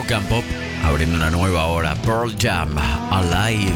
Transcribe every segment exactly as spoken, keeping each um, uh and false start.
Rock and Pop, abriendo una nueva hora. Pearl Jam, Alive.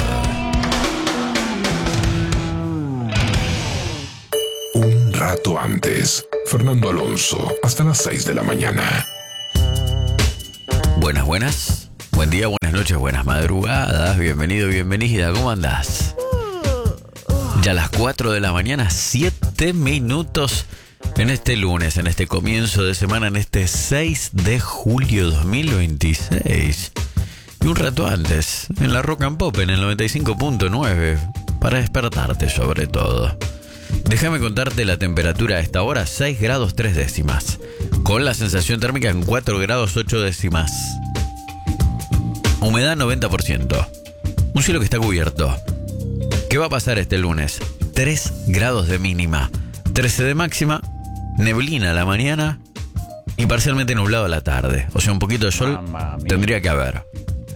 Un rato antes, Fernando Alonso, hasta las seis de la mañana. Buenas, buenas. Buen día, buenas noches, buenas madrugadas. Bienvenido, bienvenida. ¿Cómo andás? Ya a las cuatro de la mañana, siete minutos en este lunes, en este comienzo de semana, en este seis de julio dos mil veintiséis. Y un rato antes, en la Rock and Pop, en el noventa y cinco punto nueve, para despertarte sobre todo. Déjame contarte la temperatura a esta hora, seis grados tres décimas, con la sensación térmica en cuatro grados ocho décimas. Humedad noventa por ciento. Un cielo que está cubierto. ¿Qué va a pasar este lunes? tres grados de mínima, trece de máxima, neblina a la mañana y parcialmente nublado a la tarde. O sea, un poquito de sol tendría que haber.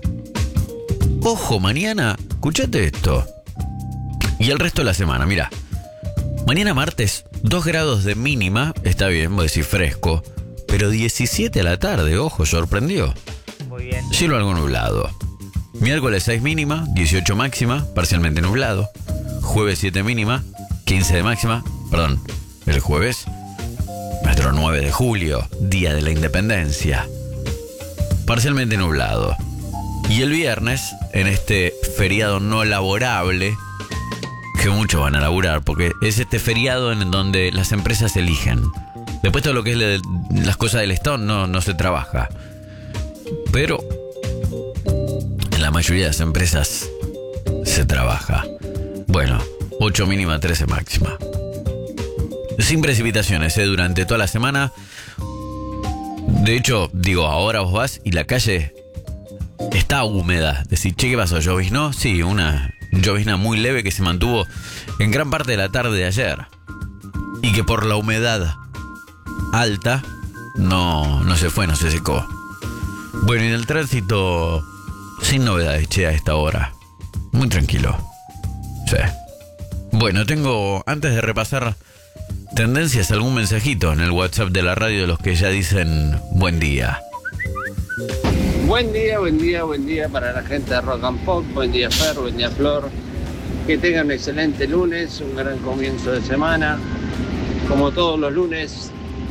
Ojo, mañana, escuchate esto. Y el resto de la semana, mira. Mañana martes, dos grados de mínima, está bien, voy a decir fresco, pero diecisiete a la tarde, ojo, sorprendió. Muy bien. Cielo algo nublado. Miércoles seis mínima, dieciocho máxima, parcialmente nublado. Jueves siete mínima, quince de máxima, perdón, el jueves, nuestro nueve de julio, Día de la Independencia. Parcialmente nublado. Y el viernes, en este feriado no laborable, que muchos van a laburar, porque es este feriado en donde las empresas eligen. Después todo lo que es le, las cosas del Estado no, no se trabaja. Pero en la mayoría de las empresas se trabaja. Bueno, ocho mínima, trece máxima. Sin precipitaciones, ¿eh? Durante toda la semana. De hecho, digo, ahora vos vas y la calle está húmeda. Decís, che, ¿qué pasó? ¿Lloviznó? Sí, una llovizna muy leve que se mantuvo en gran parte de la tarde de ayer. Y que por la humedad alta no, no se fue, no se secó. Bueno, y en el tránsito, sin novedades, che, a esta hora. Muy tranquilo. Sí. Bueno, tengo, antes de repasar tendencias, algún mensajito en el WhatsApp de la radio de los que ya dicen buen día. Buen día, buen día, buen día para la gente de Rock and Pop. Buen día, Fer, buen día, Flor. Que tengan un excelente lunes, un gran comienzo de semana. Como todos los lunes,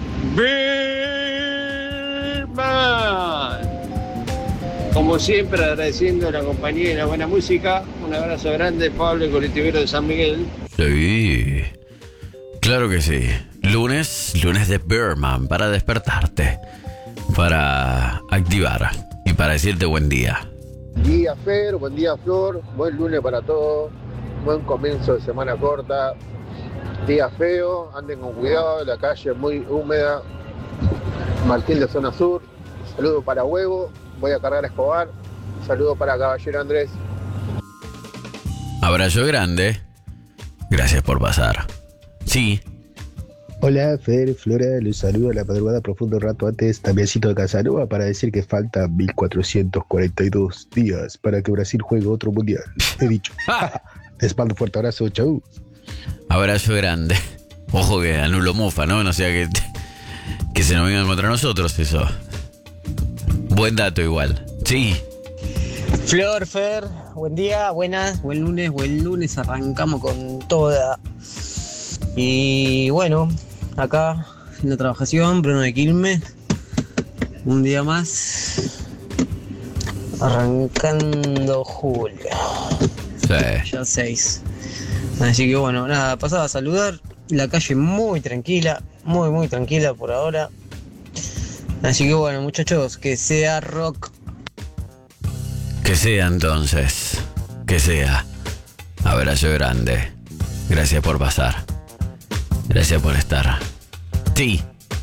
¡Birman! Como siempre, agradeciendo la compañía y la buena música. Un abrazo grande, Pablo, el colectivero de San Miguel. Sí, claro que sí. Lunes, lunes de Birman, para despertarte, para activar y para decirte buen día. Buen día, Fer, buen día, Flor. Buen lunes para todos. Buen comienzo de semana corta. Día feo, anden con cuidado, la calle es muy húmeda. Martín de Zona Sur. Saludo para Huevo. Voy a cargar a Escobar. Saludo para Caballero Andrés. Abrazo grande. Gracias por pasar. Sí. Hola, Fer, Flora, les saludo a la madrugada profundo rato antes, Damiancito de Casanova, para decir que faltan mil cuatrocientos cuarenta y dos días para que Brasil juegue otro mundial. He dicho. Les mando un fuerte abrazo, chau. Abrazo grande. Ojo que anulo mufa, ¿no? No sea que, que se nos vengan contra nosotros eso. Buen dato igual. Sí. Flor, Fer, buen día, buenas, buen lunes, buen lunes, arrancamos con toda. Y bueno, acá en la trabajación, Bruno de Quilmes, un día más, arrancando julio. Sí. Ya seis. Así que bueno, nada, pasaba a saludar, la calle muy tranquila, muy muy tranquila por ahora. Así que bueno, muchachos, que sea rock. Que sea entonces. Que sea. Abrazo grande. Gracias por pasar. Gracias por estar. Sí.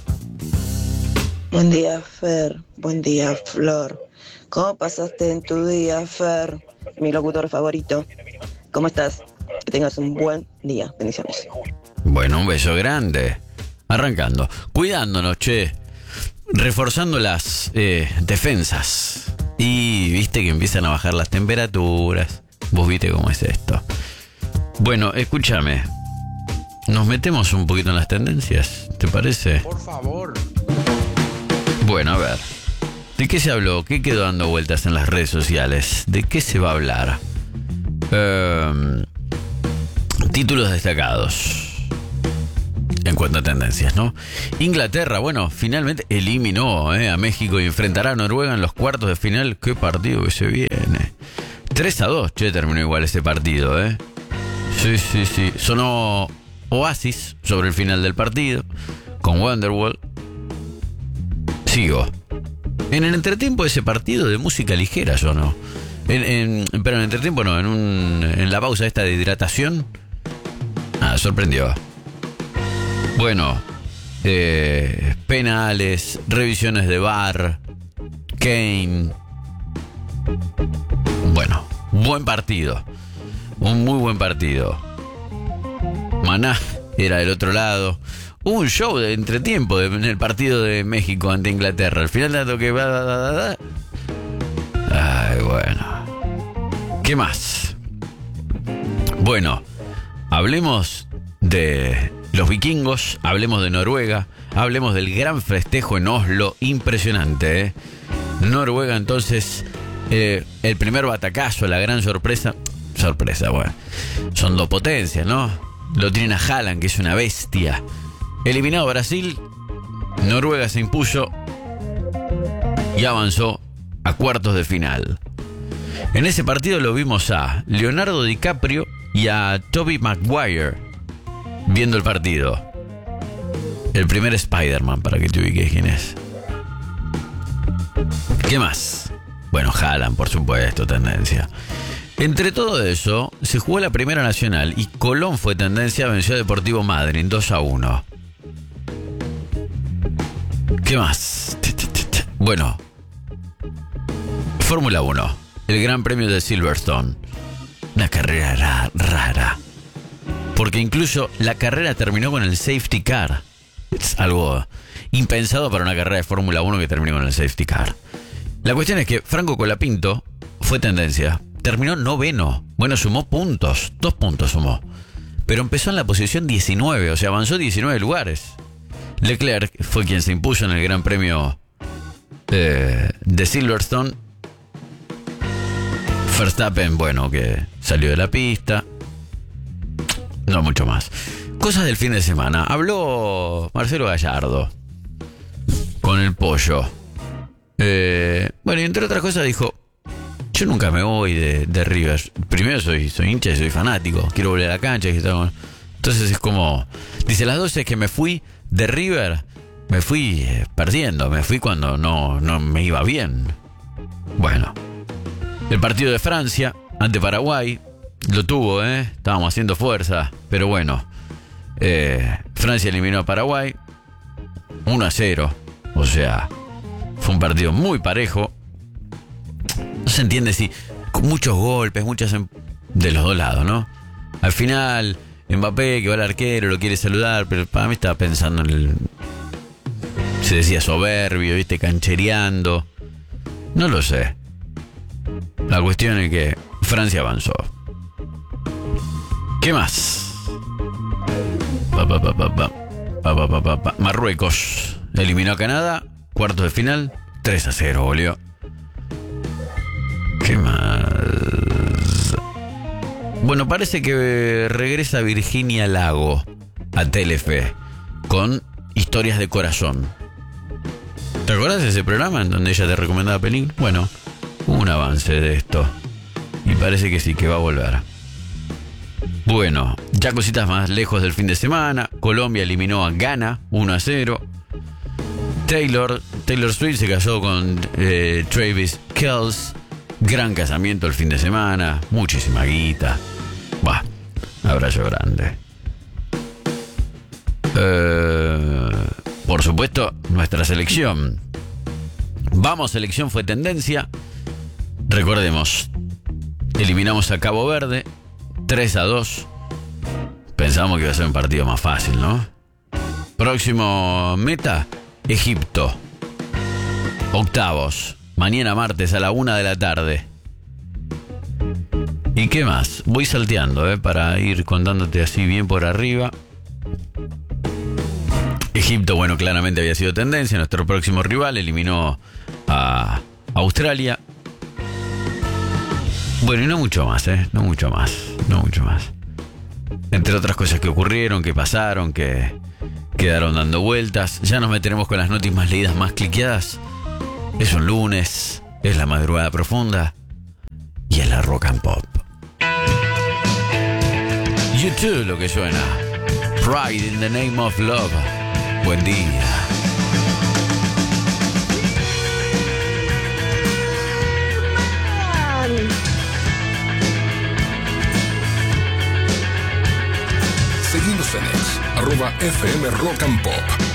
Buen día, Fer. Buen día, Flor. ¿Cómo pasaste en tu día, Fer? Mi locutor favorito. ¿Cómo estás? Que tengas un buen día. Bendiciones. Bueno, un beso grande. Arrancando. Cuidándonos, che. Reforzando las eh, defensas. Y viste que empiezan a bajar las temperaturas. Vos viste cómo es esto. Bueno, escúchame. Nos metemos un poquito en las tendencias, ¿te parece? Por favor. Bueno, a ver. ¿De qué se habló? ¿Qué quedó dando vueltas en las redes sociales? ¿De qué se va a hablar? Eh, títulos destacados en cuanto a tendencias, ¿no? Inglaterra, bueno, finalmente eliminó eh, a México y enfrentará a Noruega en los cuartos de final. ¿Qué partido que se viene? tres a dos, che, terminó igual ese partido, ¿eh? Sí, sí, sí. Sonó Oasis sobre el final del partido con Wonderwall. Sigo. En el entretiempo de ese partido de música ligera sonó. En, en, pero en el entretiempo no, en, un, en la pausa esta de hidratación. Ah, sorprendió. Bueno, eh, penales, revisiones de V A R, Kane. Bueno, buen partido. Un muy buen partido. Maná era del otro lado. Hubo un show de entretiempo de, en el partido de México ante Inglaterra. Al final tanto que va, va, va, va. Ay, bueno. ¿Qué más? Bueno, hablemos de los vikingos, hablemos de Noruega, hablemos del gran festejo en Oslo, impresionante, ¿eh? Noruega, entonces, eh, el primer batacazo, la gran sorpresa. Sorpresa, bueno. Son dos potencias, ¿no? Lo tienen a Haaland, que es una bestia. Eliminado Brasil, Noruega se impuso y avanzó a cuartos de final. En ese partido lo vimos a Leonardo DiCaprio y a Tobey Maguire viendo el partido. El primer Spider-Man, para que te ubiques quién es. ¿Qué más? Bueno, Haaland, por supuesto, tendencia. Entre todo eso, se jugó la Primera Nacional y Colón fue tendencia, venció a Deportivo Madryn dos a uno. ¿Qué más? Bueno, Fórmula uno, el Gran Premio de Silverstone. Una carrera ra- rara. Porque incluso la carrera terminó con el safety car. Es algo impensado para una carrera de Fórmula uno que termine con el safety car. La cuestión es que Franco Colapinto fue tendencia. Terminó noveno. Bueno, sumó puntos. Dos puntos sumó. Pero empezó en la posición diecinueve. O sea, avanzó diecinueve lugares. Leclerc fue quien se impuso en el Gran Premio eh, de Silverstone. Verstappen, bueno, que salió de la pista. No mucho más. Cosas del fin de semana. Habló Marcelo Gallardo con el pollo. Eh, bueno, y entre otras cosas dijo: yo nunca me voy de, de River. Primero soy, soy hincha y soy fanático. Quiero volver a la cancha. Entonces es como... Dice, las dos es que me fui de River. Me fui eh, perdiendo. Me fui cuando no, no me iba bien. Bueno. El partido de Francia ante Paraguay. Lo tuvo, ¿eh? Estábamos haciendo fuerza. Pero bueno. Eh, Francia eliminó a Paraguay. uno a cero. O sea, fue un partido muy parejo. No se entiende si con muchos golpes, muchas de los dos lados, ¿no? Al final, Mbappé, que va al arquero, lo quiere saludar, pero para mí estaba pensando en el... Se decía soberbio, ¿viste? Canchereando. No lo sé. La cuestión es que Francia avanzó. ¿Qué más? Pa, pa, pa, pa, pa. Pa, pa, pa, pa, pa. Marruecos eliminó a Canadá. Cuartos de final. tres a cero, boludo. ¿Qué más? Bueno, parece que regresa Virginia Lago a Telefe con Historias de Corazón. ¿Te acuerdas de ese programa en donde ella te recomendaba películas? Bueno, hubo un avance de esto. Y parece que sí, que va a volver. Bueno, ya cositas más lejos del fin de semana. Colombia eliminó a Ghana uno a cero. Taylor, Taylor Swift se casó con eh, Travis Kelce. Gran casamiento el fin de semana. Muchísima guita. Bah, abrazo grande. Eh, por supuesto, nuestra selección. Vamos, selección fue tendencia. Recordemos, eliminamos a Cabo Verde tres a dos. Pensamos que iba a ser un partido más fácil, ¿no? Próximo meta, Egipto. Octavos. Mañana martes a la una de la tarde. ¿Y qué más? Voy salteando, ¿eh? Para ir contándote así bien por arriba. Egipto, bueno, claramente había sido tendencia. Nuestro próximo rival eliminó a Australia. Bueno, y no mucho más, ¿eh? No mucho más, no mucho más. Entre otras cosas que ocurrieron, que pasaron, que quedaron dando vueltas. Ya nos meteremos con las noticias más leídas, más cliqueadas. Es un lunes, es la madrugada profunda y es la rock and pop. YouTube lo que suena. Pride in the name of love. Buen día. Seguimos en ex, arroba F M Rock and Pop.